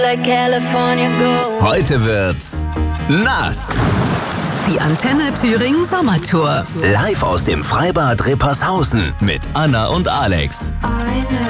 like California gold. Heute wird's nass. Die Antenne Thüringen Sommertour. Live aus dem Freibad Rippershausen mit Anna und Alex. I know